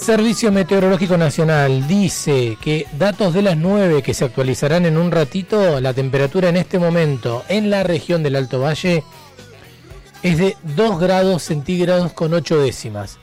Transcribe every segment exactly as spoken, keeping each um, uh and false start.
Servicio Meteorológico Nacional dice que datos de las nueve que se actualizarán en un ratito, la temperatura en este momento en la región del Alto Valle es de dos grados centígrados con ocho décimas.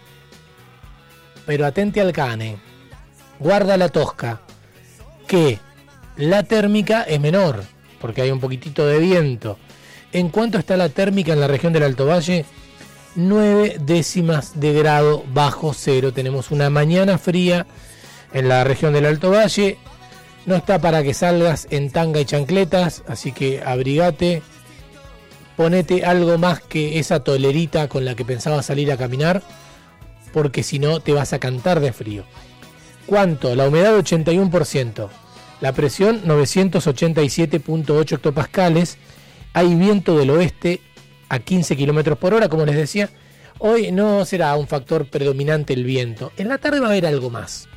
Pero atente al cane, guarda la tosca, que la térmica es menor, porque hay un poquitito de viento. ¿En cuánto está la térmica en la región del Alto Valle? nueve décimas de grado bajo cero. Tenemos una mañana fría en la región del Alto Valle. No está para que salgas en tanga y chancletas, así que abrigate. Ponete algo más que esa tolerita con la que pensabas salir a caminar, porque si no te vas a cantar de frío. ¿Cuánto? La humedad ochenta y uno por ciento. La presión novecientos ochenta y siete punto ocho hectopascales. Hay viento del oeste a quince kilómetros por hora, como les decía. Hoy no será un factor predominante el viento. En la tarde va a haber algo más.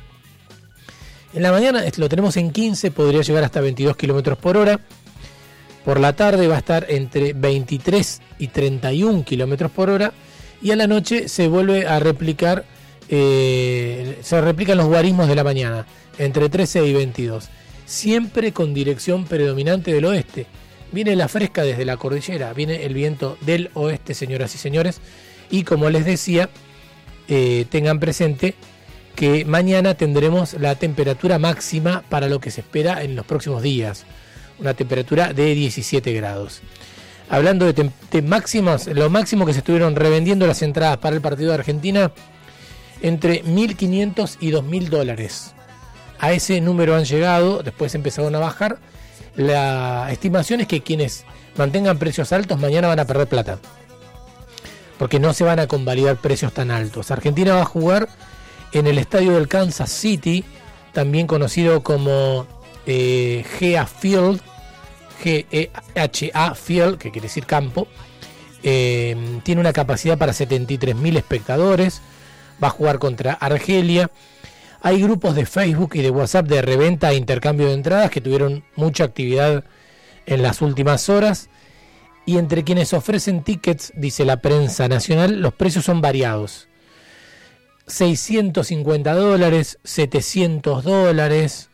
En la mañana lo tenemos en quince, podría llegar hasta veintidós kilómetros por hora. Por la tarde va a estar entre veintitrés y treinta y uno kilómetros por hora. Y a la noche se vuelve a replicar, eh, se replican los guarismos de la mañana, entre trece y veintidós. Siempre con dirección predominante del oeste. Viene la fresca desde la cordillera, viene el viento del oeste, señoras y señores. Y como les decía, eh, tengan presente que mañana tendremos la temperatura máxima para lo que se espera en los próximos días. Una temperatura de diecisiete grados. Hablando de, tem- de máximas, lo máximo que se estuvieron revendiendo las entradas para el partido de Argentina, entre mil quinientos y dos mil dólares. A ese número han llegado, después empezaron a bajar. La estimación es que quienes mantengan precios altos mañana van a perder plata, porque no se van a convalidar precios tan altos. Argentina va a jugar en el estadio del Kansas City, también conocido como eh, G A Field, G E H A Field, que quiere decir campo. Eh, tiene una capacidad para setenta y tres mil espectadores. Va a jugar contra Argelia. Hay grupos de Facebook y de WhatsApp de reventa e intercambio de entradas que tuvieron mucha actividad en las últimas horas. Y entre quienes ofrecen tickets, dice la prensa nacional, los precios son variados. seiscientos cincuenta dólares, setecientos dólares.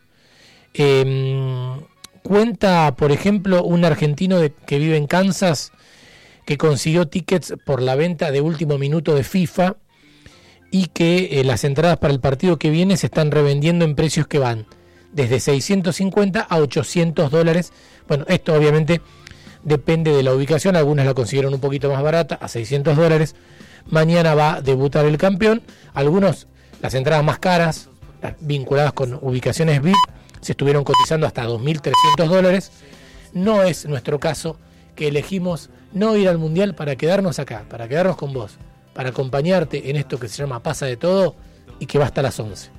Eh, cuenta, por ejemplo, un argentino de, que vive en Kansas, que consiguió tickets por la venta de último minuto de FIFA, y que eh, las entradas para el partido que viene se están revendiendo en precios que van desde seiscientos cincuenta a ochocientos dólares. Bueno, esto obviamente depende de la ubicación. Algunas la consiguieron un poquito más barata, a seiscientos dólares. Mañana va a debutar el campeón. Algunos, las entradas más caras, las vinculadas con ubicaciones V I P, se estuvieron cotizando hasta dos mil trescientos dólares. No es nuestro caso, que elegimos no ir al Mundial para quedarnos acá, para quedarnos con vos, para acompañarte en esto que se llama Pasa de Todo y que va hasta las once.